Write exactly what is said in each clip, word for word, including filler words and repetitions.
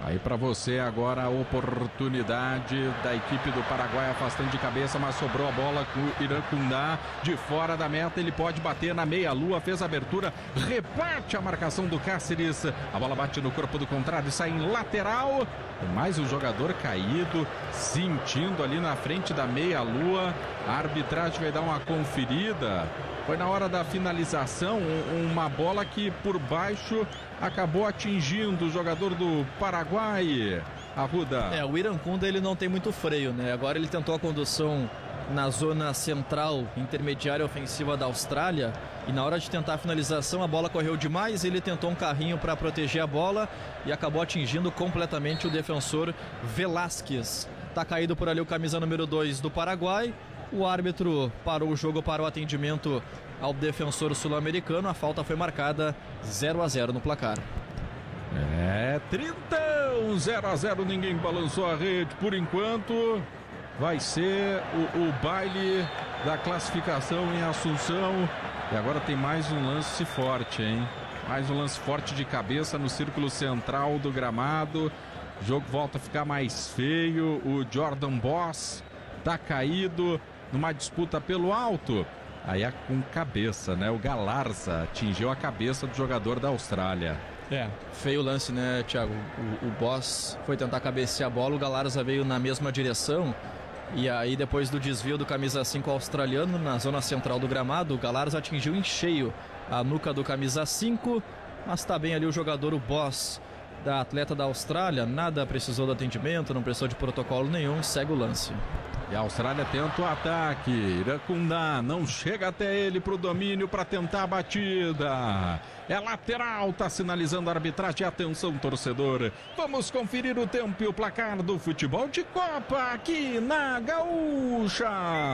Aí para você agora a oportunidade da equipe do Paraguai afastando de cabeça, mas sobrou a bola com o Iracundá de fora da meta, ele pode bater na meia-lua, fez a abertura, rebate a marcação do Cáceres, a bola bate no corpo do contrário, sai em lateral, mais um jogador caído, sentindo ali na frente da meia-lua, a arbitragem vai dar uma conferida. Foi na hora da finalização, uma bola que por baixo acabou atingindo o jogador do Paraguai. Arruda. É, o Iracunda ele não tem muito freio, né? Agora ele tentou a condução na zona central, intermediária ofensiva da Austrália, e na hora de tentar a finalização a bola correu demais, ele tentou um carrinho para proteger a bola e acabou atingindo completamente o defensor Velasquez. Tá caído por ali o camisa número dois do Paraguai. O árbitro parou o jogo para o atendimento ao defensor sul-americano. A falta foi marcada zero a zero no placar. É, trinta, zero a zero, ninguém balançou a rede por enquanto. Vai ser o, o baile da classificação em Assunção. E agora tem mais um lance forte, hein? Mais um lance forte de cabeça no círculo central do gramado. O jogo volta a ficar mais feio. O Jordan Boss tá caído numa disputa pelo alto. Aí é com cabeça, né? O Galarza atingiu a cabeça do jogador da Austrália. É, feio lance, né, Thiago? O, o Boss foi tentar cabecear a bola, o Galarza veio na mesma direção. E aí, depois do desvio do camisa cinco australiano na zona central do gramado, o Galarza atingiu em cheio a nuca do camisa cinco. Mas tá bem ali o jogador, o Boss, da atleta da Austrália. Nada precisou do atendimento, não precisou de protocolo nenhum, segue o lance. E a Austrália tenta o ataque. Iracundá não chega até ele para o domínio para tentar a batida. É lateral, tá sinalizando a arbitragem. Atenção, torcedor. Vamos conferir o tempo e o placar do futebol de Copa aqui na Gaúcha.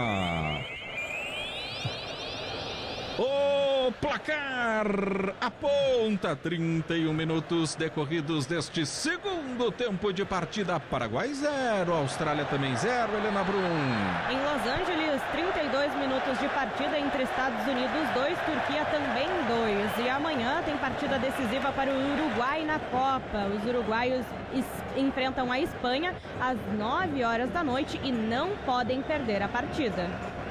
O placar aponta trinta e um minutos decorridos deste segundo tempo de partida. Paraguai zero, Austrália também zero. Helena Brum. Em Los Angeles, trinta e dois minutos de partida entre Estados Unidos dois, Turquia também dois. E amanhã tem partida decisiva para o Uruguai na Copa. Os uruguaios enfrentam a Espanha às nove horas da noite e não podem perder a partida.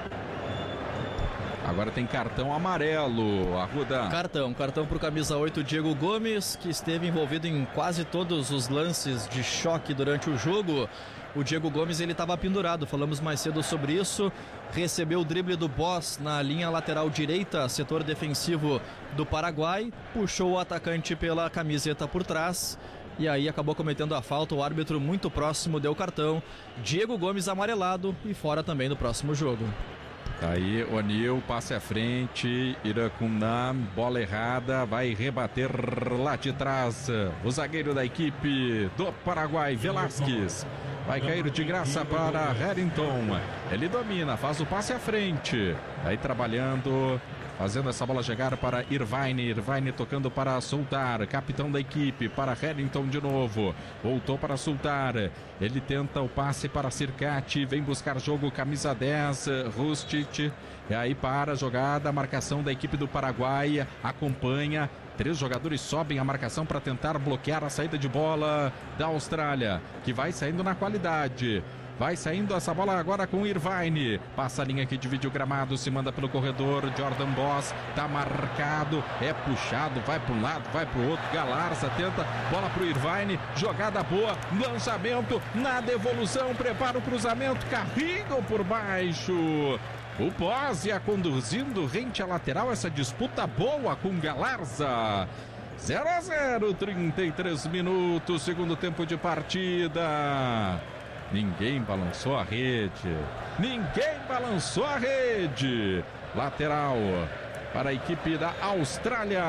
Agora tem cartão amarelo, Arruda. Cartão, cartão para o camisa oito, Diego Gomes, que esteve envolvido em quase todos os lances de choque durante o jogo. O Diego Gomes, ele estava pendurado, falamos mais cedo sobre isso. Recebeu o drible do Boss na linha lateral direita, setor defensivo do Paraguai. Puxou o atacante pela camiseta por trás. E aí acabou cometendo a falta, o árbitro muito próximo deu cartão. Diego Gomes amarelado e fora também do próximo jogo. Tá aí, O'Neill, passe à frente, Iracundá, bola errada, vai rebater lá de trás. O zagueiro da equipe do Paraguai, Velasquez, vai cair de graça para Harrington. Ele domina, faz o passe à frente, aí trabalhando, fazendo essa bola chegar para Irvine. Irvine tocando para Sultar, capitão da equipe, para Harrington de novo. Voltou para Sultar. Ele tenta o passe para Circati. Vem buscar jogo, camisa dez, Rustic. E aí para a jogada, a marcação da equipe do Paraguai. Acompanha. Três jogadores sobem a marcação para tentar bloquear a saída de bola da Austrália, que vai saindo na qualidade. Vai saindo essa bola agora com o Irvine. Passa a linha que divide o gramado, se manda pelo corredor. Jordan Boss tá marcado, é puxado, vai para um lado, vai para o outro. Galarza tenta, bola para o Irvine. Jogada boa, lançamento na devolução. Prepara o cruzamento, carrinho por baixo. O Bósia conduzindo rente à lateral. Essa disputa boa com Galarza. zero a zero, trinta e três minutos, segundo tempo de partida. Ninguém balançou a rede. Ninguém balançou a rede. Lateral para a equipe da Austrália.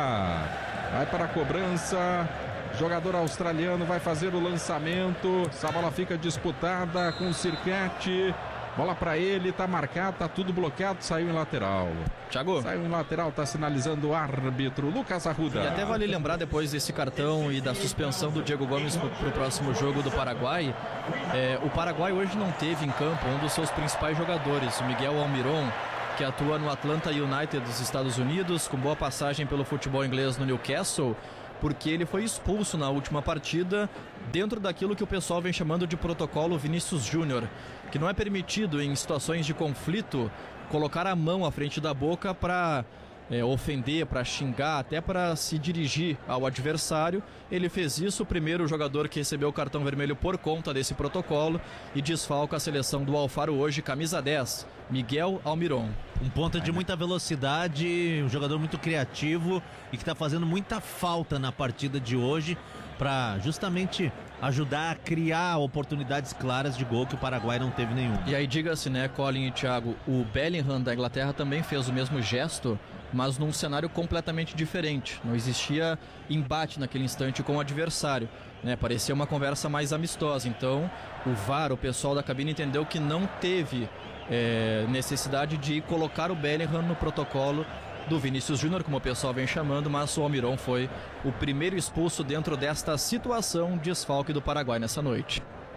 Vai para a cobrança. Jogador australiano vai fazer o lançamento. Essa bola fica disputada com o Circati. Bola para ele, tá marcado, tá tudo bloqueado, saiu em lateral. Thiago. Saiu em lateral, tá sinalizando o árbitro Lucas Arruda. E até vale lembrar, depois desse cartão e da suspensão do Diego Gomes pro, pro próximo jogo do Paraguai, é, o Paraguai hoje não teve em campo um dos seus principais jogadores, o Miguel Almiron, que atua no Atlanta United dos Estados Unidos, com boa passagem pelo futebol inglês no Newcastle. porque ele foi expulso na última partida dentro daquilo que o pessoal vem chamando de protocolo Vinícius Júnior, que não é permitido em situações de conflito colocar a mão à frente da boca para é, ofender, para xingar, até para se dirigir ao adversário. Ele fez isso, o primeiro jogador que recebeu o cartão vermelho por conta desse protocolo, e desfalca a seleção do Alfaro hoje, camisa dez, Miguel Almiron. Um ponta de muita velocidade, um jogador muito criativo e que está fazendo muita falta na partida de hoje para justamente ajudar a criar oportunidades claras de gol que o Paraguai não teve nenhum. E aí diga-se, né, Colin e Thiago, o Bellingham da Inglaterra também fez o mesmo gesto, mas num cenário completamente diferente. Não existia embate naquele instante com o adversário, né? Parecia uma conversa mais amistosa. Então o V A R, o pessoal da cabine, entendeu que não teve é, necessidade de colocar o Bellingham no protocolo do Vinícius Júnior, como o pessoal vem chamando, mas o Almiron foi o primeiro expulso dentro desta situação de desfalque do Paraguai nessa noite.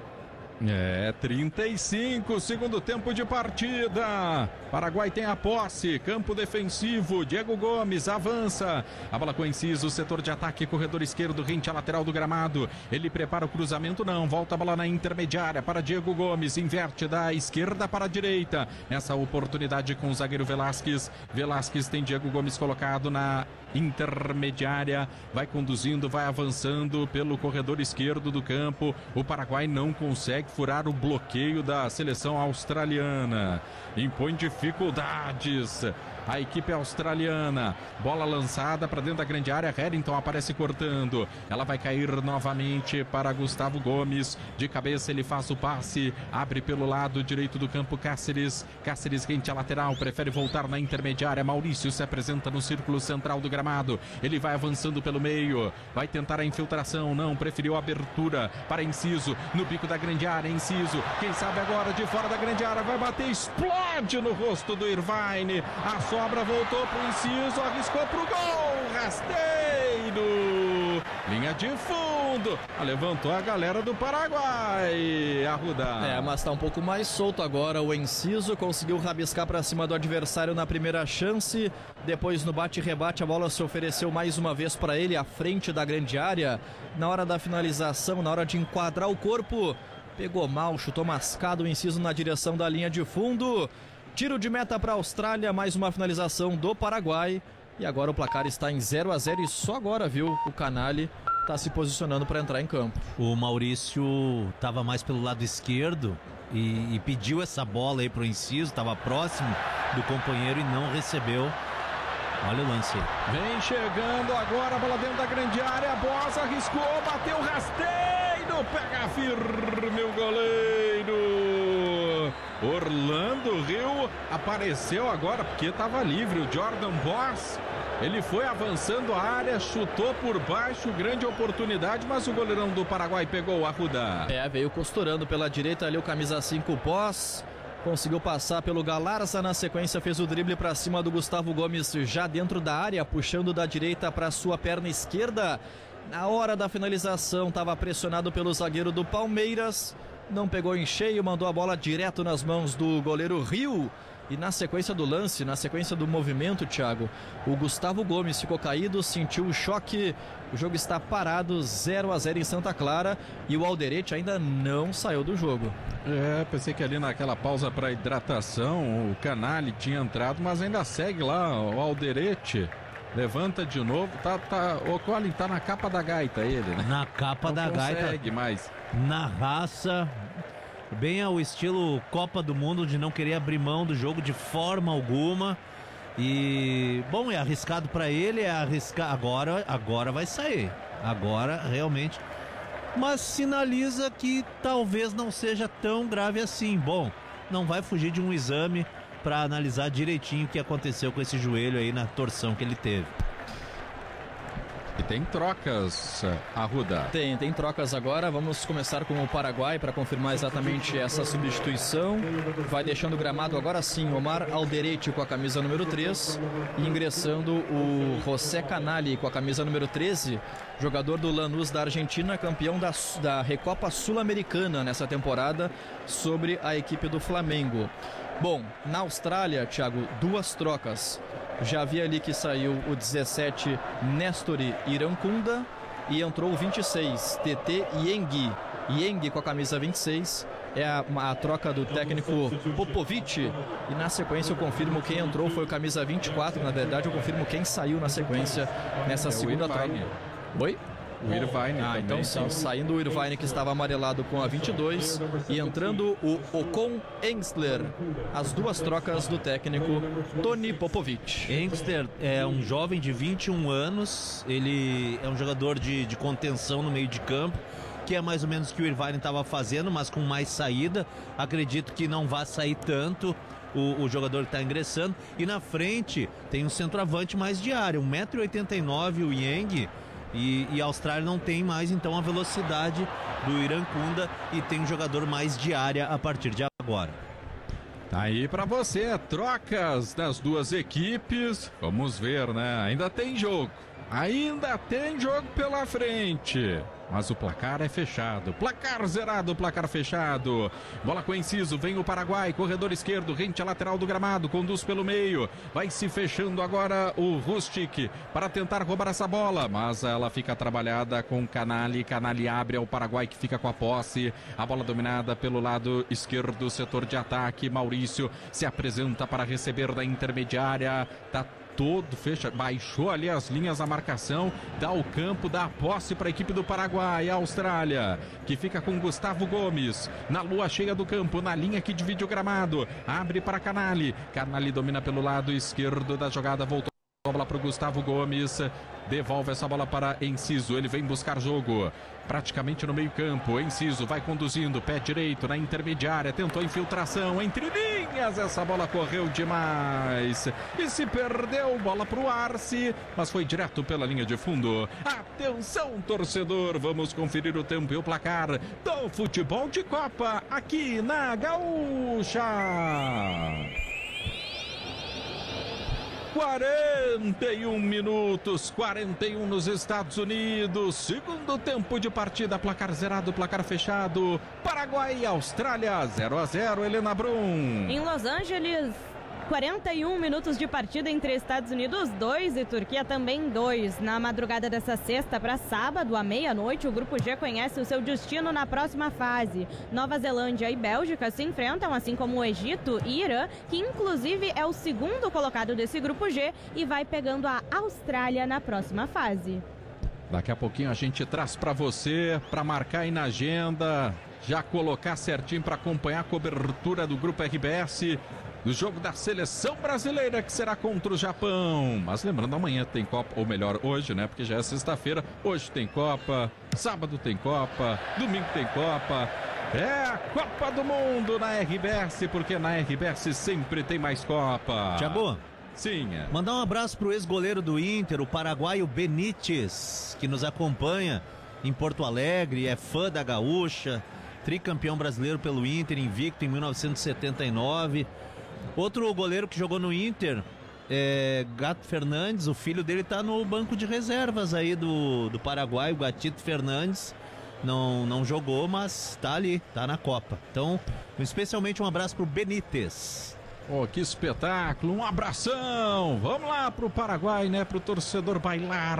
É, trinta e cinco, segundo tempo de partida. Paraguai tem a posse, campo defensivo, Diego Gomes avança. A bola com o Enciso, setor de ataque, corredor esquerdo, rente à lateral do gramado. Ele prepara o cruzamento, não, volta a bola na intermediária para Diego Gomes, inverte da esquerda para a direita. Nessa oportunidade com o zagueiro Velasquez. Velasquez tem Diego Gomes colocado na intermediária, vai conduzindo, vai avançando pelo corredor esquerdo do campo. O Paraguai não consegue furar o bloqueio da seleção australiana, impõe dificuldades a equipe australiana. Bola lançada para dentro da grande área, Herington aparece cortando, ela vai cair novamente para Gustavo Gomes, de cabeça ele faz o passe, abre pelo lado direito do campo Cáceres, Cáceres rente à lateral, prefere voltar na intermediária, Maurício se apresenta no círculo central do gramado, ele vai avançando pelo meio, vai tentar a infiltração, não, preferiu a abertura para Enciso, no bico da grande área, Enciso, quem sabe agora de fora da grande área, vai bater, explode no rosto do Irvine, a sobra voltou pro Enciso, arriscou pro gol, rasteiro, linha de fundo, levantou a galera do Paraguai, Arruda. É, mas tá um pouco mais solto agora, o Enciso conseguiu rabiscar para cima do adversário na primeira chance, depois no bate-rebate a bola se ofereceu mais uma vez para ele, à frente da grande área, na hora da finalização, na hora de enquadrar o corpo, pegou mal, chutou mascado o Enciso na direção da linha de fundo. Tiro de meta para a Austrália, mais uma finalização do Paraguai. E agora o placar está em zero a zero e só agora, viu, o Canali está se posicionando para entrar em campo. O Maurício estava mais pelo lado esquerdo e, e pediu essa bola aí para o Enciso, estava próximo do companheiro e não recebeu. Olha o lance aí. Vem chegando agora a bola dentro da grande área, Bosa arriscou, bateu rasteiro, pega firme o goleiro. Orlando Rio apareceu agora porque estava livre, o Jordan Boss, ele foi avançando a área, chutou por baixo, grande oportunidade, mas o goleirão do Paraguai pegou o Arruda. É, veio costurando pela direita ali o camisa cinco Boss, conseguiu passar pelo Galarza, na sequência fez o drible para cima do Gustavo Gomes já dentro da área, puxando da direita para sua perna esquerda. Na hora da finalização estava pressionado pelo zagueiro do Palmeiras, não pegou em cheio, mandou a bola direto nas mãos do goleiro Rio. E na sequência do lance, na sequência do movimento, Thiago, o Gustavo Gomes ficou caído, sentiu o choque, o jogo está parado, zero a zero em Santa Clara e o Alderete ainda não saiu do jogo. É, pensei que ali naquela pausa para hidratação o Canali tinha entrado, mas ainda segue lá o Alderete. Levanta de novo, tá, tá, o Colin tá na capa da gaita ele, né? Na capa não da gaita. Não consegue mais. Na raça, bem ao estilo Copa do Mundo, de não querer abrir mão do jogo de forma alguma. E, bom, é arriscado para ele, é arriscar. Agora, agora vai sair. Agora, realmente. Mas sinaliza que talvez não seja tão grave assim. Bom, não vai fugir de um exame para analisar direitinho o que aconteceu com esse joelho aí na torção que ele teve. E tem trocas, Arruda. Tem, tem trocas agora. Vamos começar com o Paraguai para confirmar exatamente essa substituição. Vai deixando o gramado agora sim Omar Alderete com a camisa número três e ingressando o José Canali com a camisa número treze, jogador do Lanús da Argentina, campeão da, da Recopa Sul-Americana nessa temporada sobre a equipe do Flamengo. Bom, na Austrália, Thiago, duas trocas. Já vi ali que saiu o dezessete, Néstor Irankunda, e entrou o vinte e seis, T T Yeng. Yeng com a camisa vinte e seis. É a, a troca do técnico Popovic. E na sequência eu confirmo quem entrou foi o camisa vinte e quatro. Na verdade eu confirmo quem saiu na sequência nessa é segunda troca. Oi? O Irvine ah, também. então sim, saindo o Irvine, que estava amarelado com a vinte e dois, e entrando o Ocon Engstler. As duas trocas do técnico Tony Popovic. Engstler é um jovem de vinte e um anos, ele é um jogador de, de contenção no meio de campo, que é mais ou menos o que o Irvine estava fazendo, mas com mais saída. Acredito que não vai sair tanto o, o jogador que está ingressando. E na frente tem um centroavante mais de área, um metro e oitenta e nove, o Yeng. E, e a Austrália não tem mais então a velocidade do Irankunda e tem um jogador mais de área a partir de agora. Tá aí pra você, trocas das duas equipes. Vamos ver, né? Ainda tem jogo. Ainda tem jogo pela frente. Mas o placar é fechado. Placar zerado, placar fechado. Bola com o Enciso, vem o Paraguai, corredor esquerdo, rente à lateral do gramado, conduz pelo meio. Vai se fechando agora o Rustic para tentar roubar essa bola. Mas ela fica trabalhada com Canali. Canali abre ao Paraguai, que fica com a posse. A bola dominada pelo lado esquerdo, setor de ataque. Maurício se apresenta para receber da intermediária. Tá todo fecha, baixou ali as linhas da marcação, dá o campo, dá a posse para a equipe do Paraguai. A Austrália, que fica com Gustavo Gomes na lua cheia do campo, na linha que divide o gramado, abre para Canali. Canali domina pelo lado esquerdo da jogada, voltou a bola para o Gustavo Gomes, devolve essa bola para Enciso, ele vem buscar jogo praticamente no meio campo. Enciso vai conduzindo, pé direito na intermediária, tentou infiltração entre linhas, essa bola correu demais e se perdeu, bola para o Arce, mas foi direto pela linha de fundo. Atenção, torcedor, vamos conferir o tempo e o placar do futebol de Copa aqui na Gaúcha. quarenta e um minutos, quarenta e um nos Estados Unidos, segundo tempo de partida, placar zerado, placar fechado, Paraguai e Austrália, zero a zero, Helena Brum. Em Los Angeles, quarenta e um minutos de partida entre Estados Unidos dois e Turquia também dois. Na madrugada dessa sexta para sábado, à meia-noite, o Grupo G conhece o seu destino na próxima fase. Nova Zelândia e Bélgica se enfrentam, assim como o Egito e Irã, que inclusive é o segundo colocado desse Grupo G e vai pegando a Austrália na próxima fase. Daqui a pouquinho a gente traz para você, para marcar aí na agenda, já colocar certinho para acompanhar a cobertura do Grupo R B S, do jogo da seleção brasileira, que será contra o Japão. Mas lembrando, amanhã tem Copa, ou melhor, hoje, né? Porque já é sexta-feira, hoje tem Copa, sábado tem Copa, domingo tem Copa. É a Copa do Mundo na R B S, porque na R B S sempre tem mais Copa. Thiago, sim. É. Mandar um abraço pro ex-goleiro do Inter, o paraguaio Benítez, que nos acompanha em Porto Alegre, é fã da Gaúcha, tricampeão brasileiro pelo Inter, invicto em mil novecentos e setenta e nove. Outro goleiro que jogou no Inter é Gato Fernandes, o filho dele tá no banco de reservas aí do, do Paraguai, o Gatito Fernandes. Não, não jogou, mas tá ali, tá na Copa. Então, especialmente um abraço pro Benítez. Oh, que espetáculo, um abração! Vamos lá pro Paraguai, né? Pro torcedor bailar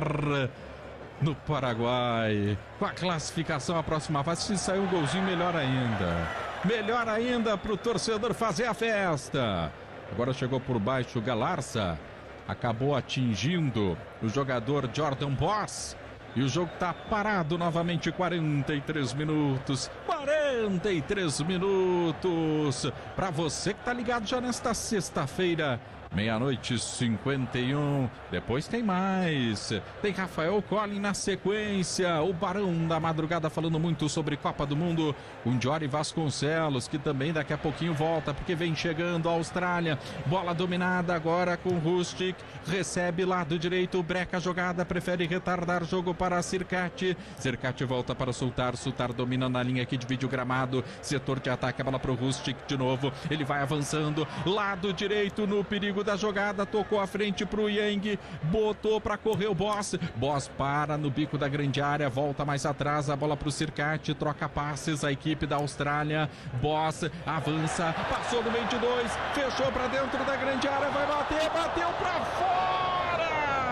no Paraguai. Com a classificação à próxima fase, se sair um golzinho, melhor ainda. Melhor ainda pro torcedor fazer a festa. Agora chegou por baixo o Galarza. Acabou atingindo o jogador Jordan Boss. E o jogo tá parado novamente, quarenta e três minutos. quarenta e três minutos. Para você que tá ligado já nesta sexta-feira. Meia-noite e cinquenta e um. Depois tem mais. Tem Rafael Collin na sequência. O Barão da Madrugada falando muito sobre Copa do Mundo. O Jory Vasconcelos, que também daqui a pouquinho volta, porque vem chegando a Austrália. Bola dominada agora com Rustic. Recebe lado direito. Breca a jogada. Prefere retardar jogo para Circati. Circati volta para Sultar. Sultar domina na linha que divide o gramado. Setor de ataque. A bola para o Rustic de novo. Ele vai avançando. Lado direito no perigo muda a jogada, tocou a frente pro Yang, botou para correr o Boss. Boss para no bico da grande área, volta mais atrás, a bola pro Circati, troca passes, a equipe da Austrália. Boss avança, passou no meio de dois, fechou para dentro da grande área, vai bater, bateu para fora!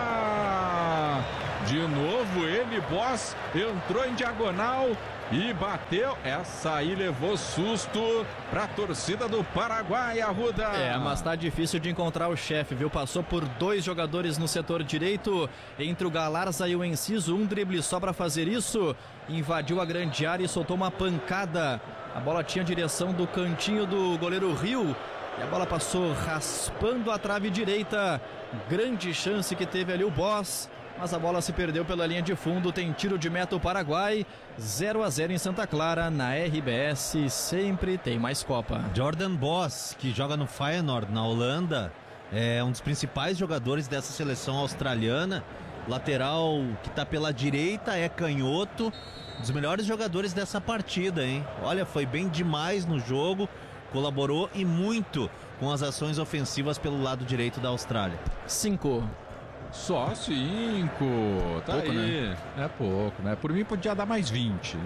De novo ele, Boss, entrou em diagonal e bateu. Essa aí levou susto para a torcida do Paraguai, Arruda. É, mas tá difícil de encontrar o chefe, viu? Passou por dois jogadores no setor direito, entre o Galarza e o Enciso, um drible só para fazer isso, invadiu a grande área e soltou uma pancada. A bola tinha direção do cantinho do goleiro Rio e a bola passou raspando a trave direita. Grande chance que teve ali o Boss, mas a bola se perdeu pela linha de fundo. Tem tiro de meta o Paraguai. zero a zero em Santa Clara. Na R B S sempre tem mais Copa. Jordan Boss, que joga no Feyenoord na Holanda, é um dos principais jogadores dessa seleção australiana. Lateral que está pela direita, é canhoto, um dos melhores jogadores dessa partida, hein? Olha, foi bem demais no jogo, colaborou e muito com as ações ofensivas pelo lado direito da Austrália. Cinco. Só cinco, tá pouco, aí, né? É pouco, né? Por mim podia dar mais vinte.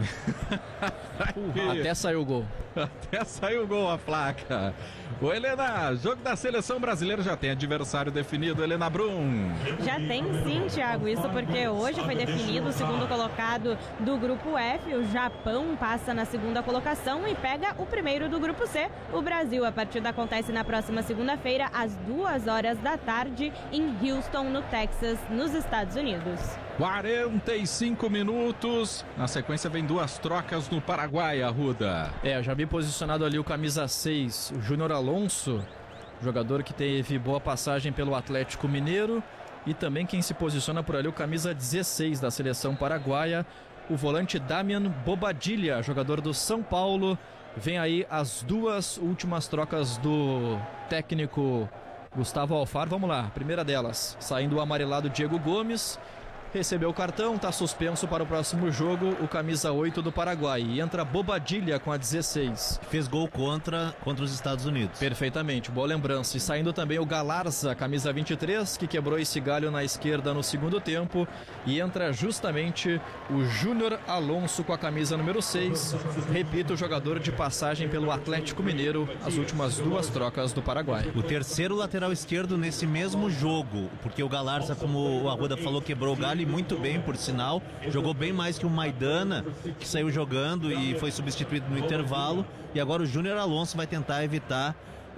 Até saiu o gol. Até saiu o gol, a placa. Ô Helena, jogo da seleção brasileira já tem adversário definido, Helena Brum. Já tem sim, Thiago, isso porque hoje foi definido o segundo colocado do grupo F. O Japão passa na segunda colocação e pega o primeiro do grupo C, o Brasil. A partida acontece na próxima segunda-feira, às duas horas da tarde, em Houston, no Texas, nos Estados Unidos. quarenta e cinco minutos. Na sequência vem duas trocas no Paraguai, Arruda. É, eu já vi posicionado ali o camisa seis, o Júnior Alonso, jogador que teve boa passagem pelo Atlético Mineiro, e também quem se posiciona por ali o camisa dezesseis da seleção paraguaia, o volante Damian Bobadilla, jogador do São Paulo. Vem aí as duas últimas trocas do técnico Gustavo Alfaro. Vamos lá, primeira delas, saindo o amarelado Diego Gomes, recebeu o cartão, está suspenso para o próximo jogo, o camisa oito do Paraguai. E entra Bobadilla com a dezesseis. Fez gol contra, contra os Estados Unidos. Perfeitamente, boa lembrança. E saindo também o Galarza, camisa vinte e três, que quebrou esse galho na esquerda no segundo tempo. E entra justamente o Júnior Alonso com a camisa número seis. Repito, jogador de passagem pelo Atlético Mineiro, as últimas duas trocas do Paraguai. O terceiro lateral esquerdo nesse mesmo jogo, porque o Galarza, como o Arruda falou, quebrou o galho, muito bem, por sinal, jogou bem mais que o Maidana, que saiu jogando e foi substituído no intervalo, e agora o Júnior Alonso vai tentar evitar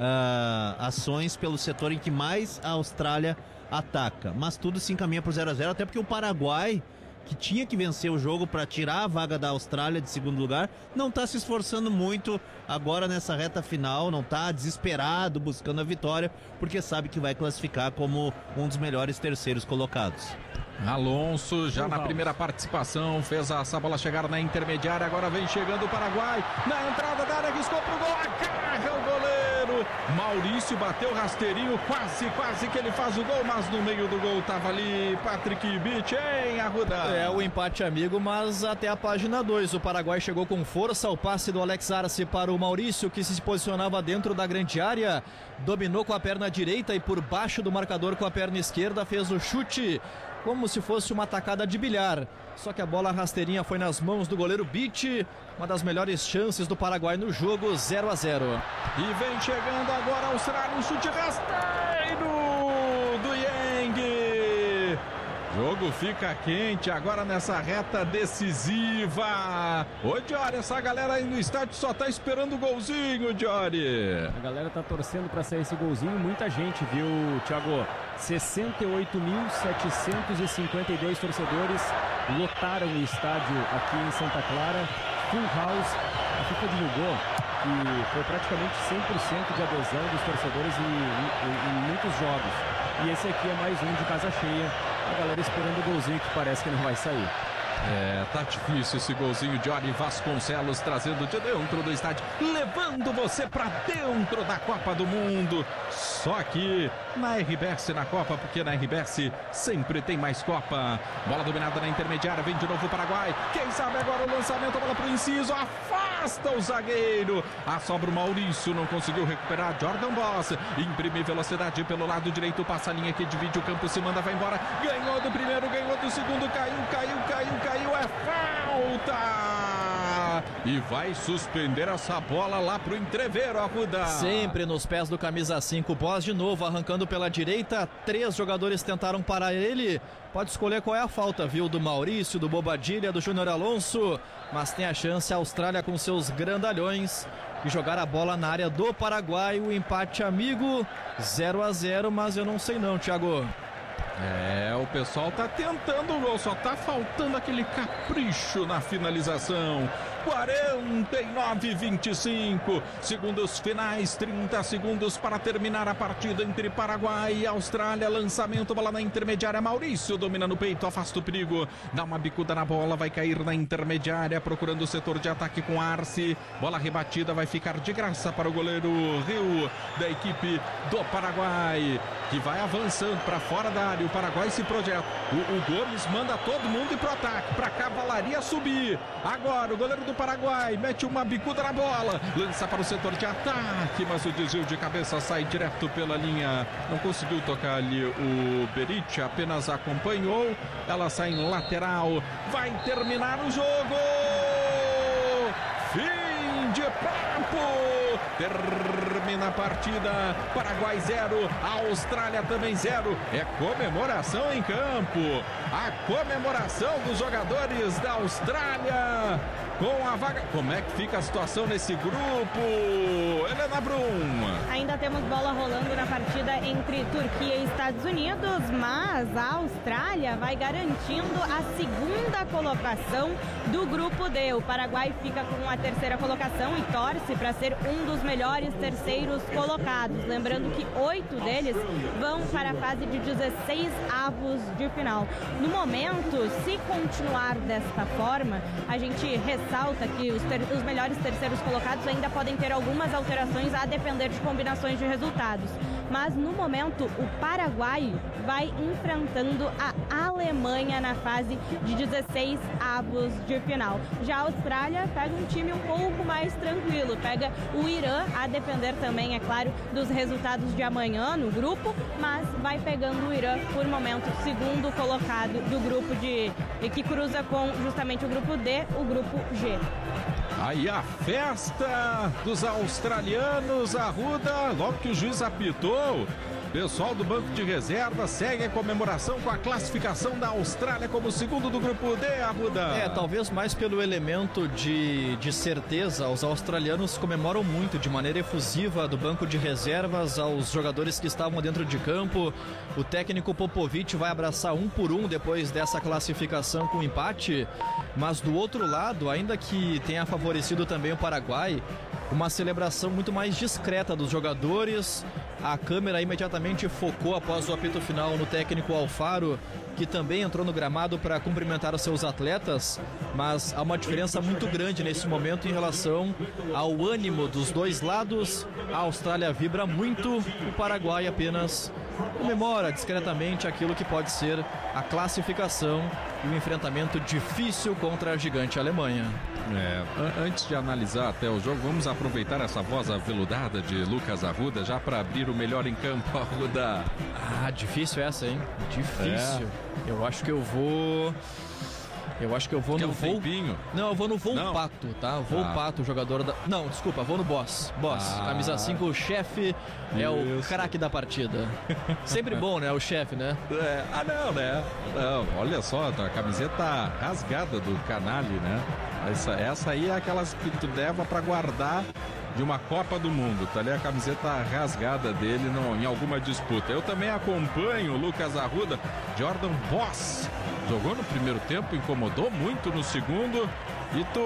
uh, ações pelo setor em que mais a Austrália ataca, mas tudo se encaminha para o zero a zero, até porque o Paraguai, que tinha que vencer o jogo para tirar a vaga da Austrália de segundo lugar, não está se esforçando muito agora nessa reta final, não está desesperado buscando a vitória, porque sabe que vai classificar como um dos melhores terceiros colocados. Alonso já na primeira participação fez essa bola chegar na intermediária, agora vem chegando o Paraguai na entrada da área, arriscou pro gol, agarra o goleiro Maurício, bateu rasteirinho, quase, quase que ele faz o gol, mas no meio do gol tava ali Patrick Bitch, hein, Arruda? É o empate amigo, mas até a página dois o Paraguai chegou com força, o passe do Alex Arce para o Maurício, que se posicionava dentro da grande área, dominou com a perna direita e por baixo do marcador com a perna esquerda fez o chute como se fosse uma tacada de bilhar, só que a bola rasteirinha foi nas mãos do goleiro Bitch. Uma das melhores chances do Paraguai no jogo, zero a zero. E vem chegando agora a Austrália, um chute rasteiro do Yang. Jogo fica quente agora nessa reta decisiva. Ô Diori, essa galera aí no estádio só tá esperando o golzinho, Diori. A galera tá torcendo para sair esse golzinho, muita gente, viu, Thiago? sessenta e oito mil setecentos e cinquenta e dois torcedores lotaram o estádio aqui em Santa Clara, full house. A FIFA divulgou que foi praticamente cem por cento de adesão dos torcedores em, em, em muitos jogos. E esse aqui é mais um de casa cheia, a galera esperando o golzinho que parece que não vai sair. É, tá difícil esse golzinho de Ori Vasconcelos trazendo de dentro do estádio, levando você pra dentro da Copa do Mundo. Só aqui na R B S na Copa, porque na R B S sempre tem mais Copa. Bola dominada na intermediária, vem de novo o Paraguai. Quem sabe agora o lançamento, a bola pro inciso, afasta o zagueiro. A sobra o Maurício, não conseguiu recuperar. Jordan Boss, imprime velocidade pelo lado direito, passa a linha que divide o campo, se manda, vai embora. Ganhou do primeiro, ganhou do segundo, caiu, caiu, caiu, caiu, é falta! E vai suspender essa bola lá pro entreveiro, Arruda. Sempre nos pés do camisa cinco, Boss de novo arrancando pela direita, três jogadores tentaram parar ele. Pode escolher qual é a falta, viu? Do Maurício, do Bobadilha, do Júnior Alonso, mas tem a chance a Austrália com seus grandalhões de jogar a bola na área do Paraguai. O empate amigo, zero a zero, mas eu não sei não, Thiago. É, o pessoal tá tentando o gol, só tá faltando aquele capricho na finalização. quarenta e nove a vinte e cinco, segundos finais, trinta segundos para terminar a partida entre Paraguai e Austrália. Lançamento, bola na intermediária, Maurício domina no peito, afasta o perigo, dá uma bicuda na bola, vai cair na intermediária, procurando o setor de ataque com Arce. Bola rebatida, vai ficar de graça para o goleiro Rio, da equipe do Paraguai, que vai avançando para fora da área. O Paraguai se projeta, o, o Gomes manda todo mundo ir pro ataque, para a cavalaria subir. Agora o goleiro do Paraguai mete uma bicuda na bola, lança para o setor de ataque, mas o desvio de cabeça sai direto pela linha, não conseguiu tocar ali o Berit, apenas acompanhou, ela sai em lateral, vai terminar o jogo, fim de papo, termina a partida, Paraguai zero, Austrália também zero, é comemoração em campo, a comemoração dos jogadores da Austrália com a vaga. Como é que fica a situação nesse grupo, Helena Brum? Ainda temos bola rolando na partida entre Turquia e Estados Unidos, mas a Austrália vai garantindo a segunda colocação do grupo D. O Paraguai fica com a terceira colocação e torce para ser um dos melhores terceiros colocados. Lembrando que oito deles vão para a fase de dezesseis avos de final. No momento, se continuar desta forma, a gente ressalta que os, ter, os melhores terceiros colocados ainda podem ter algumas alterações a depender de combinações de resultados. Mas no momento o Paraguai vai enfrentando a Alemanha na fase de dezesseis avos de final. Já a Austrália pega um time um pouco mais tranquilo, pega o Irã, a depender também, é claro, dos resultados de amanhã no grupo, mas vai pegando o Irã por momento segundo colocado do grupo de que cruza com justamente o grupo D, o grupo G. Aí a festa dos australianos, Arruda, logo que o juiz apitou, pessoal do banco de reserva segue a comemoração com a classificação da Austrália como segundo do grupo D, Arruda. É, talvez mais pelo elemento de, de certeza, os australianos comemoram muito de maneira efusiva do banco de reservas aos jogadores que estavam dentro de campo. O técnico Popovic vai abraçar um por um depois dessa classificação com empate, mas do outro lado, ainda que tenha favorecido também o Paraguai, uma celebração muito mais discreta dos jogadores. A câmera imediatamente focou após o apito final no técnico Alfaro, que também entrou no gramado para cumprimentar os seus atletas, mas há uma diferença muito grande nesse momento em relação ao ânimo dos dois lados. A Austrália vibra muito, o Paraguai apenas comemora discretamente aquilo que pode ser a classificação e um enfrentamento difícil contra a gigante Alemanha. É, antes de analisar até o jogo, vamos aproveitar essa voz aveludada de Lucas Arruda já para abrir o melhor em campo, Arruda. Ah, difícil essa, hein? Difícil. É. Eu acho que eu vou... Eu acho que eu vou Quer no um Vol... tempinho? Não, eu vou no Volpato, tá? Volpato, ah. jogador da... Não, desculpa, vou no Boss. Boss, ah. camisa cinco, o chefe é o craque da partida. Sempre bom, né? O chefe, né? É. Ah, não, né? Não, olha só, a camiseta rasgada do Canali, né? Essa, essa aí é aquelas que tu leva pra guardar de uma Copa do Mundo, tá ali a camiseta rasgada dele no, em alguma disputa. Eu também acompanho o Lucas Arruda. Jordan Boss jogou no primeiro tempo, incomodou muito no segundo. E tu,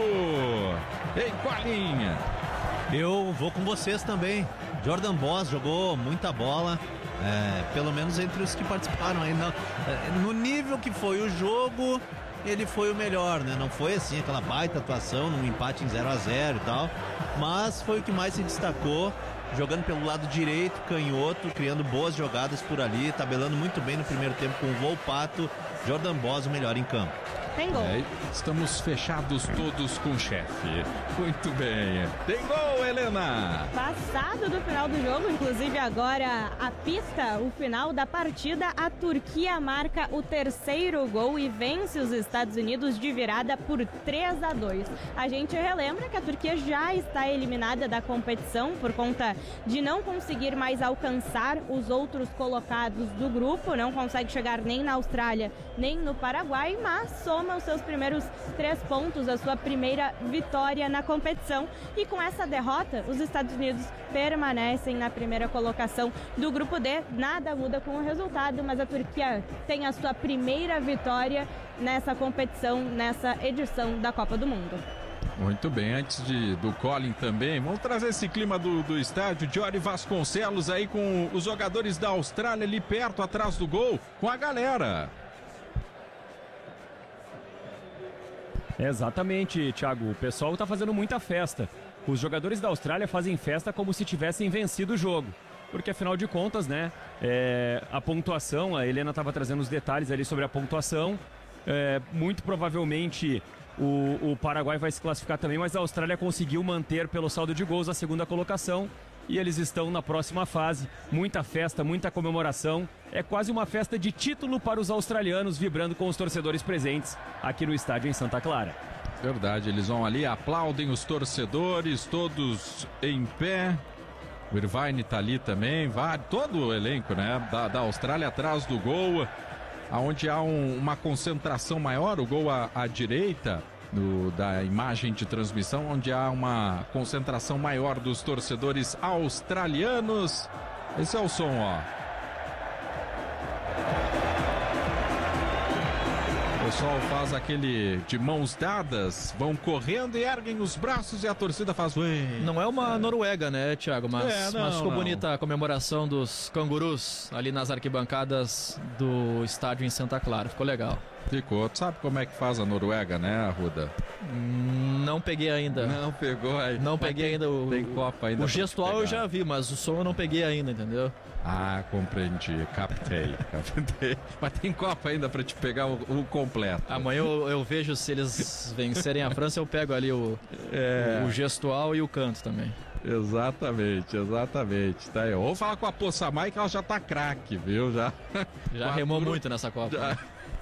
ei, qual a linha? Eu vou com vocês também. Jordan Boss jogou muita bola, é, pelo menos entre os que participaram aí. No, no nível que foi o jogo, ele foi o melhor, né? Não foi assim aquela baita atuação num empate em zero a zero e tal, mas foi o que mais se destacou, jogando pelo lado direito, canhoto, criando boas jogadas por ali, tabelando muito bem no primeiro tempo com o Volpato. Jordan Boss o melhor em campo. Tem gol. É, estamos fechados todos com o chefe. Muito bem. Tem gol, Helena. Passado do final do jogo, inclusive agora apita o final da partida, a Turquia marca o terceiro gol e vence os Estados Unidos de virada por três a dois. A gente relembra que a Turquia já está eliminada da competição por conta de não conseguir mais alcançar os outros colocados do grupo, não consegue chegar nem na Austrália nem no Paraguai, mas soma os seus primeiros três pontos, a sua primeira vitória na competição. E com essa derrota, os Estados Unidos permanecem na primeira colocação do grupo D. Nada muda com o resultado, mas a Turquia tem a sua primeira vitória nessa competição, nessa edição da Copa do Mundo. Muito bem, antes de, do Colin também, vamos trazer esse clima do, do estádio. Jory Vasconcelos aí com os jogadores da Austrália ali perto, atrás do gol, com a galera. Exatamente, Thiago. O pessoal está fazendo muita festa. Os jogadores da Austrália fazem festa como se tivessem vencido o jogo. Porque, afinal de contas, né, é, a pontuação, a Helena estava trazendo os detalhes ali sobre a pontuação. É, muito provavelmente o, o Paraguai vai se classificar também, mas a Austrália conseguiu manter pelo saldo de gols a segunda colocação. E eles estão na próxima fase. Muita festa, muita comemoração. É quase uma festa de título para os australianos, vibrando com os torcedores presentes aqui no estádio em Santa Clara. Verdade, eles vão ali, aplaudem os torcedores, todos em pé. O Irvine tá ali também, vai, todo o elenco, né, da, da Austrália atrás do gol, onde há um, uma concentração maior, o gol à, à direita do, da imagem de transmissão, onde há uma concentração maior dos torcedores australianos. Esse é o som, ó. O pessoal faz aquele de mãos dadas, vão correndo e erguem os braços e a torcida faz... Ué. Não é uma Noruega, né, Thiago? Mas, é, não, mas ficou não. bonita a comemoração dos cangurus ali nas arquibancadas do estádio em Santa Clara. Ficou legal. Ficou. Tu sabe como é que faz a Noruega, né, Arruda? Não peguei ainda. Não pegou aí. Não peguei ainda o... Tem Copa ainda. O gestual eu já vi, mas o som eu não peguei ainda, entendeu? Ah, compreendi. Captei. Captei. Mas tem Copa ainda pra te pegar o, o completo. Amanhã eu, eu vejo se eles vencerem a França, eu pego ali o, É. o gestual e o canto também. Exatamente, exatamente. Tá aí. Vou falar com a Poçamai que ela já tá craque, viu? Já, Já remou muito nessa Copa. Já...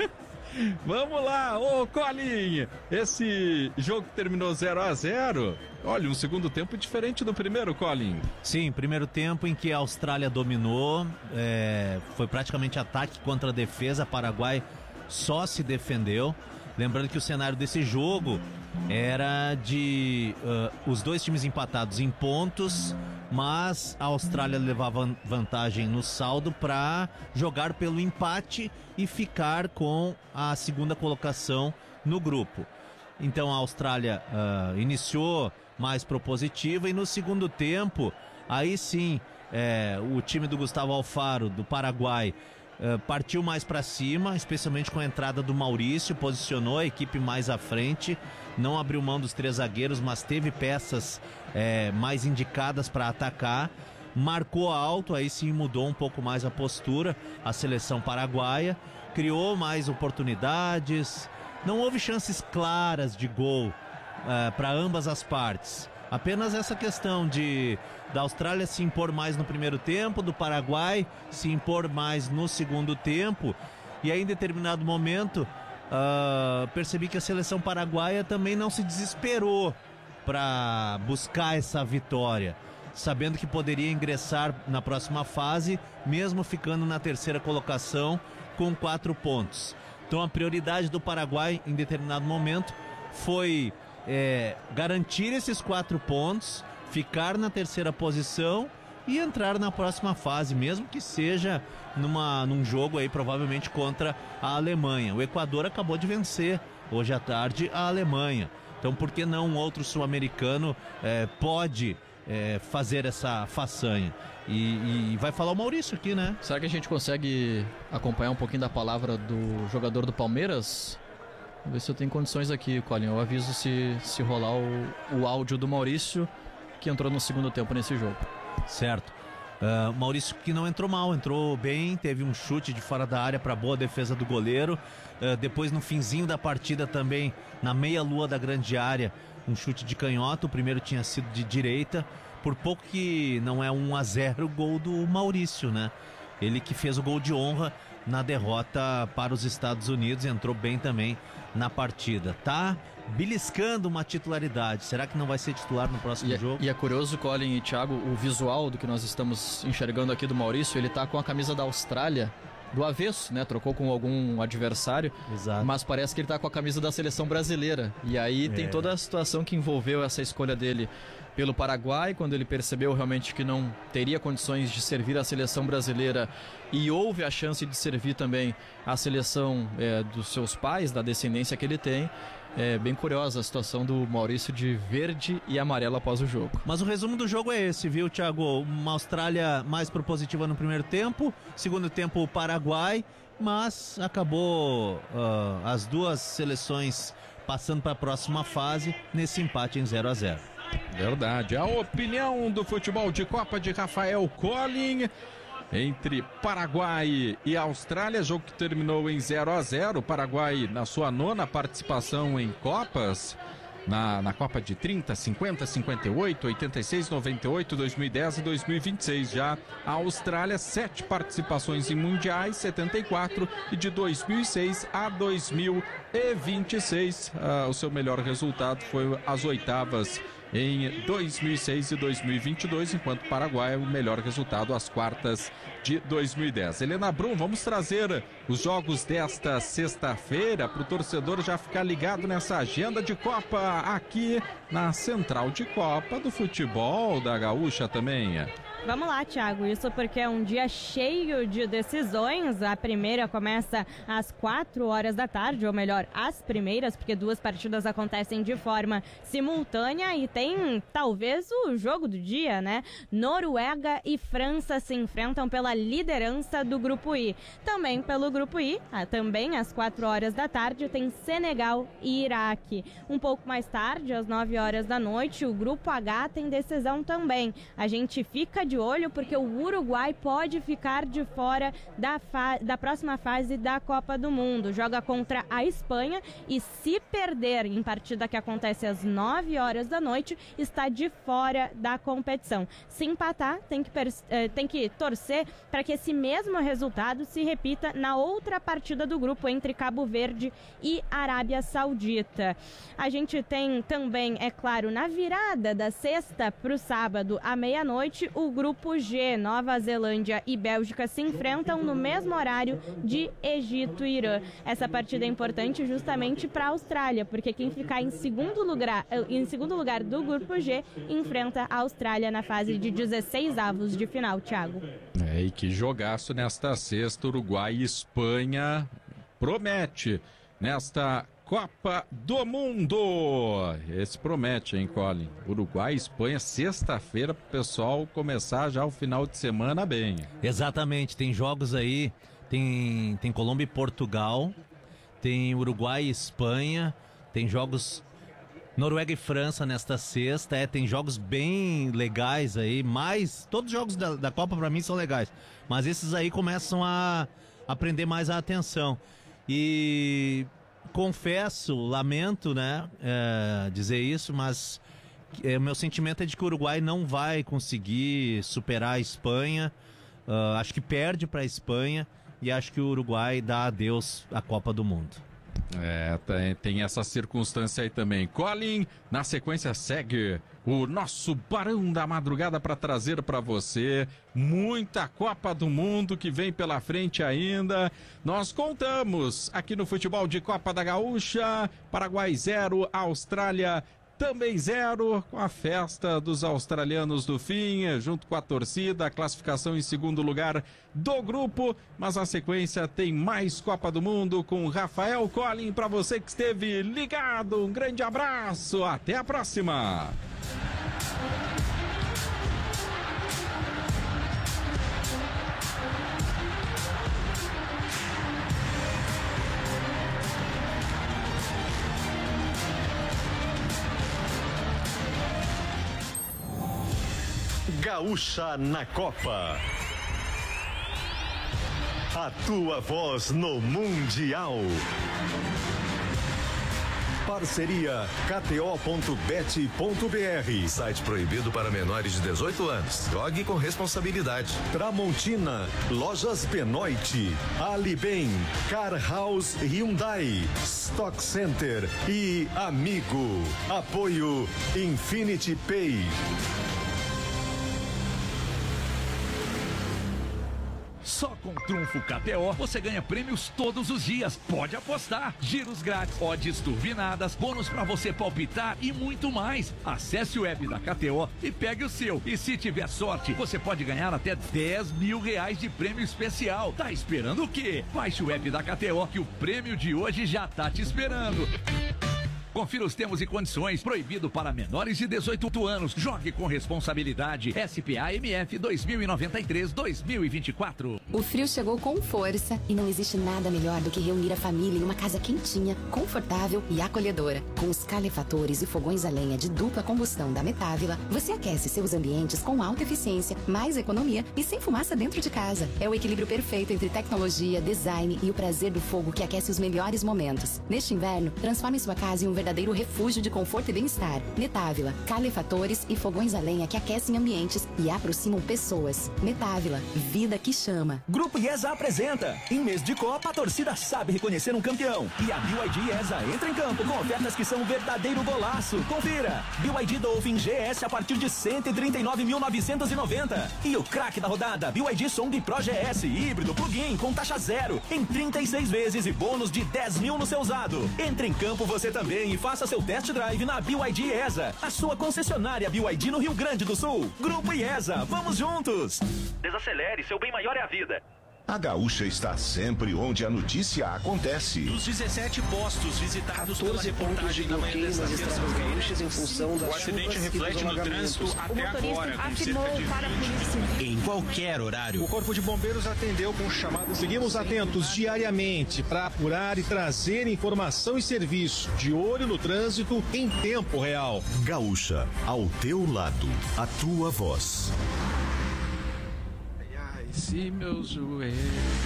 Vamos lá, ô Colin, esse jogo terminou zero a zero. Olha, um segundo tempo diferente do primeiro, Colin. Sim, primeiro tempo em que a Austrália dominou, é, foi praticamente ataque contra a defesa, Paraguai só se defendeu. Lembrando que o cenário desse jogo era de uh, os dois times empatados em pontos, mas a Austrália levava vantagem no saldo para jogar pelo empate e ficar com a segunda colocação no grupo. Então a Austrália uh, iniciou mais propositiva e no segundo tempo, aí sim, é, o time do Gustavo Alfaro, do Paraguai, Uh, partiu mais para cima, especialmente com a entrada do Maurício, posicionou a equipe mais à frente, não abriu mão dos três zagueiros, mas teve peças é, mais indicadas para atacar, marcou alto, aí sim mudou um pouco mais a postura, a seleção paraguaia, criou mais oportunidades, não houve chances claras de gol uh, para ambas as partes. Apenas essa questão de da Austrália se impor mais no primeiro tempo, do Paraguai se impor mais no segundo tempo. E aí, em determinado momento, uh, percebi que a seleção paraguaia também não se desesperou para buscar essa vitória, sabendo que poderia ingressar na próxima fase, mesmo ficando na terceira colocação com quatro pontos. Então a prioridade do Paraguai, em determinado momento, foi... É, garantir esses quatro pontos, ficar na terceira posição e entrar na próxima fase, mesmo que seja numa, num jogo aí provavelmente contra a Alemanha. O Equador acabou de vencer hoje à tarde a Alemanha, então por que não um outro sul-americano é, pode é, fazer essa façanha? E, e vai falar o Maurício aqui, né? Será que a gente consegue acompanhar um pouquinho da palavra do jogador do Palmeiras? Vou ver se eu tenho condições aqui, Colin. Eu aviso se, se rolar o, o áudio do Maurício, que entrou no segundo tempo nesse jogo. Certo. Uh, Maurício que não entrou mal, entrou bem, teve um chute de fora da área para boa defesa do goleiro. Uh, depois no finzinho da partida também, na meia-lua da grande área, um chute de canhota. O primeiro tinha sido de direita. Por pouco que não é um a zero o gol do Maurício, né? Ele que fez o gol de honra na derrota para os Estados Unidos, entrou bem também na partida. Tá beliscando uma titularidade. Será que não vai ser titular no próximo e jogo? É, e é curioso, Colin e Thiago, o visual do que nós estamos enxergando aqui do Maurício, ele tá com a camisa da Austrália do avesso, né? Trocou com algum adversário. Exato. Mas parece que ele tá com a camisa da seleção brasileira. E aí é. tem toda a situação que envolveu essa escolha dele pelo Paraguai, quando ele percebeu realmente que não teria condições de servir a seleção brasileira e houve a chance de servir também a seleção é, dos seus pais, da descendência que ele tem. É bem curiosa a situação do Maurício de verde e amarelo após o jogo. Mas o resumo do jogo é esse, viu, Thiago? Uma Austrália mais propositiva no primeiro tempo, segundo tempo o Paraguai, mas acabou uh, as duas seleções passando para a próxima fase nesse empate em zero a zero. Verdade. A opinião do futebol de Copa de Rafael Colin entre Paraguai e Austrália, jogo que terminou em zero a zero. O Paraguai na sua nona participação em Copas, na, na Copa de trinta, cinquenta, cinquenta e oito, oitenta e seis, noventa e oito, dois mil e dez e dois mil e vinte e seis. Já a Austrália, sete participações em mundiais, setenta e quatro, e de dois mil e seis a dois mil e vinte e seis. Ah, o seu melhor resultado foi as oitavas em dois mil e seis e dois mil e vinte e dois, enquanto o Paraguai, o melhor resultado, as quartas de dois mil e dez. Helena Brum, vamos trazer os jogos desta sexta-feira para o torcedor já ficar ligado nessa agenda de Copa aqui na Central de Copa do Futebol da Gaúcha também. Vamos lá, Thiago, isso porque é um dia cheio de decisões. A primeira começa às quatro horas da tarde, ou melhor, as primeiras, porque duas partidas acontecem de forma simultânea e tem talvez o jogo do dia, né? Noruega e França se enfrentam pela liderança do Grupo I. Também pelo Grupo I, também às quatro horas da tarde, tem Senegal e Iraque. Um pouco mais tarde, às nove horas da noite, o Grupo H tem decisão também. A gente fica de de olho porque o Uruguai pode ficar de fora da, fa- da próxima fase da Copa do Mundo. Joga contra a Espanha e, se perder em partida que acontece às nove horas da noite, está de fora da competição. Se empatar, tem que, pers- eh, tem que torcer para que esse mesmo resultado se repita na outra partida do grupo entre Cabo Verde e Arábia Saudita. A gente tem também, é claro, na virada da sexta para o sábado à meia-noite, o Grupo G, Nova Zelândia e Bélgica se enfrentam no mesmo horário de Egito e Irã. Essa partida é importante justamente para a Austrália, porque quem ficar em segundo lugar, em segundo lugar do Grupo G enfrenta a Austrália na fase de dezesseis avos de final, Thiago. É, e que jogaço nesta sexta, Uruguai e Espanha promete nesta Copa do Mundo. Esse promete, hein, Colin? Uruguai e Espanha, sexta-feira, para o pessoal começar já o final de semana bem. Exatamente, tem jogos aí, tem, tem Colômbia e Portugal, tem Uruguai e Espanha, tem jogos Noruega e França nesta sexta, é, tem jogos bem legais aí, mas todos os jogos da, da Copa para mim são legais, mas esses aí começam a, a prender mais a atenção. E confesso, lamento, né, é, dizer isso, mas é, meu sentimento é de que o Uruguai não vai conseguir superar a Espanha. Uh, acho que perde para a Espanha e acho que o Uruguai dá adeus à Copa do Mundo. É, tem, tem essa circunstância aí também. Colin, na sequência segue o nosso Barão da Madrugada para trazer para você muita Copa do Mundo que vem pela frente ainda. Nós contamos aqui no Futebol de Copa da Gaúcha, Paraguai zero, Austrália também zero, com a festa dos australianos do fim, junto com a torcida, a classificação em segundo lugar do grupo, mas na sequência tem mais Copa do Mundo com Rafael Colin para você que esteve ligado. Um grande abraço, até a próxima! Gaúcha na Copa. A tua voz no Mundial. Parceria K T O ponto bet ponto B R. Site proibido para menores de dezoito anos. Jogue com responsabilidade. Tramontina, Lojas Benoit, Alibem, Car House Hyundai, Stock Center e Amigo. Apoio Infinity Pay. Só com Trunfo K T O você ganha prêmios todos os dias. Pode apostar. Giros grátis, odds turbinadas, bônus pra você palpitar e muito mais. Acesse o app da K T O e pegue o seu. E se tiver sorte, você pode ganhar até dez mil reais de prêmio especial. Tá esperando o quê? Baixe o app da K T O que o prêmio de hoje já tá te esperando. Confira os termos e condições. Proibido para menores de dezoito anos. Jogue com responsabilidade. S P A M F dois mil e noventa e três, dois mil e vinte e quatro. O frio chegou com força e não existe nada melhor do que reunir a família em uma casa quentinha, confortável e acolhedora. Com os calefatores e fogões a lenha de dupla combustão da Metávila, você aquece seus ambientes com alta eficiência, mais economia e sem fumaça dentro de casa. É o equilíbrio perfeito entre tecnologia, design e o prazer do fogo que aquece os melhores momentos. Neste inverno, transforme sua casa em um verdadeiro refúgio de conforto e bem-estar. Metávila, calefatores e fogões a lenha que aquecem ambientes e aproximam pessoas. Metávila, vida que chama. Grupo IESA apresenta. Em mês de Copa, a torcida sabe reconhecer um campeão. E a B Y D IESA entra em campo com ofertas que são um verdadeiro golaço. Confira. B Y D Dolphin G S a partir de cento e trinta e nove mil novecentos e noventa. E o craque da rodada, B Y D Song Pro G S híbrido plug-in com taxa zero em trinta e seis vezes e bônus de dez mil no seu usado. Entre em campo você também e faça seu test drive na B Y D IESA, a sua concessionária B Y D no Rio Grande do Sul. Grupo IESA, vamos juntos! Desacelere, seu bem maior é a vida. A Gaúcha está sempre onde a notícia acontece. Dos dezessete postos visitados pela reportagem da manhã desta terça-feira, em função das o acidente reflete no trânsito até agora, com cerca de em qualquer horário. O Corpo de Bombeiros atendeu com chamadas. Seguimos atentos diariamente para apurar e trazer informação e serviço de olho no trânsito em tempo real. Gaúcha, ao teu lado, a tua voz. Se meus joelhos.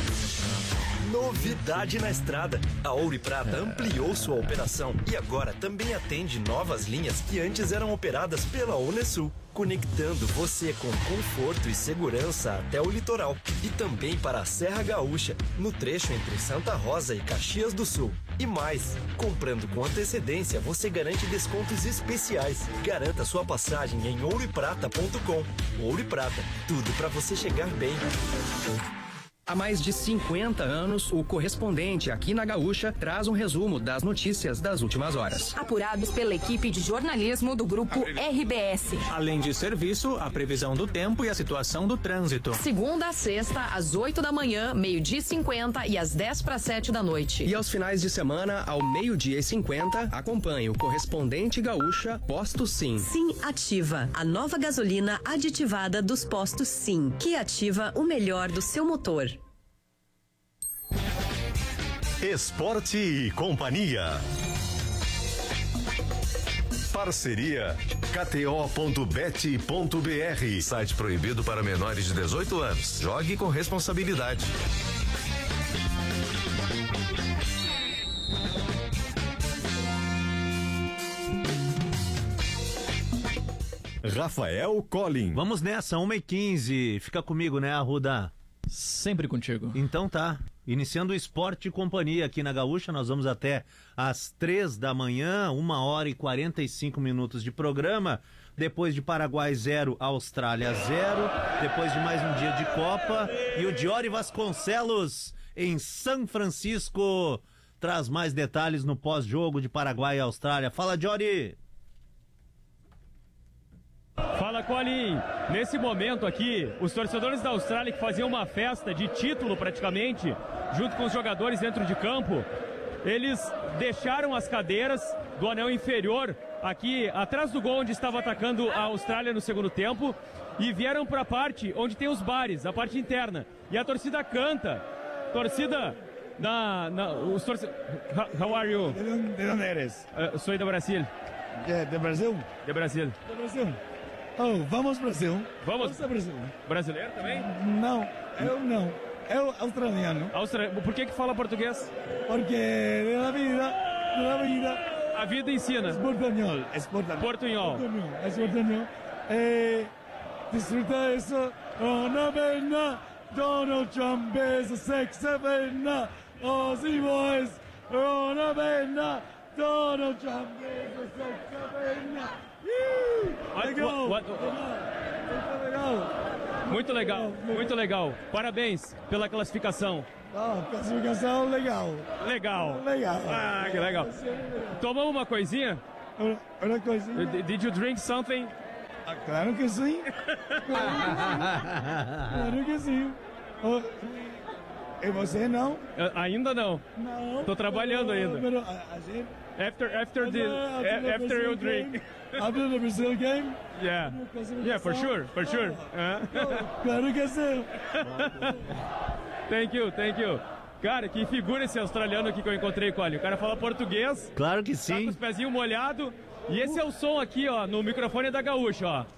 Novidade na estrada. A Ouro e Prata ampliou sua operação e agora também atende novas linhas que antes eram operadas pela Unesul, conectando você com conforto e segurança até o litoral e também para a Serra Gaúcha, no trecho entre Santa Rosa e Caxias do Sul. E mais, comprando com antecedência, você garante descontos especiais. Garanta sua passagem em ouro e prata ponto com. Ouro e Prata, tudo para você chegar bem. Há mais de cinquenta anos, o Correspondente aqui na Gaúcha traz um resumo das notícias das últimas horas. Apurados pela equipe de jornalismo do Grupo R B S. Além de serviço, a previsão do tempo e a situação do trânsito. Segunda a sexta, às oito da manhã, meio-dia e cinquenta e às dez para sete da noite. E aos finais de semana, ao meio-dia e cinquenta, acompanhe o Correspondente Gaúcha Posto Sim. Sim Ativa, a nova gasolina aditivada dos postos Sim, que ativa o melhor do seu motor. Esporte e Companhia. Parceria K T O ponto bet ponto B R. Site proibido para menores de dezoito anos. Jogue com responsabilidade. Rafael Collin. Vamos nessa, uma e quinze. Fica comigo, né, Arruda? Sempre contigo. Então tá. Iniciando o Esporte e Companhia aqui na Gaúcha, nós vamos até às três da manhã, uma hora e quarenta e cinco minutos de programa. Depois de Paraguai zero, Austrália zero. Depois de mais um dia de Copa. E o Diori Vasconcelos em São Francisco traz mais detalhes no pós-jogo de Paraguai e Austrália. Fala, Diori! Fala, Colin. Nesse momento aqui, os torcedores da Austrália que faziam uma festa de título praticamente, junto com os jogadores dentro de campo, eles deixaram as cadeiras do anel inferior aqui atrás do gol onde estava atacando a Austrália no segundo tempo e vieram para a parte onde tem os bares, a parte interna. E a torcida canta. Torcida na... na os torce... How are you? De onde eres? Uh, sou do Brasil. De, de Brasil? De Brasil. De Brasil. Oh, vamos Brasil. Vamos? Vamos Brasil. Brasileiro também? Não, eu não. Eu australiano. Australiano. Por que que fala português? Porque na vida, na vida... A vida ensina. Es portuñol, es portuñol. Portuñol. Es portuñol. Eh, disfruta eso. Oh, no pena. Donald Trump es a sexy pena. Oh, sí, boys. Oh, no pena. Donald Trump is a sexy pena. Legal. What, what, what? Legal. Muito legal, muito legal. Parabéns pela classificação. Ah, classificação legal. Legal. Legal. Ah, que legal. Tomamos uma coisinha? Uma coisinha. Did you drink something? Ah, claro que sim. Claro que sim. Oh, e você não? Uh, ainda não. Não. Tô trabalhando ainda. Pero, a gente... After, after the, after, after you drink. Game, after the Brazil game? Yeah. Yeah, for sure, for sure. Uh. Claro que sim. Thank you, thank you. Cara, que figura esse australiano aqui que eu encontrei, Colin. O cara fala português. Claro que sim. Tá com os pezinhos molhados. E esse é o som aqui, ó, no microfone da Gaúcha, ó.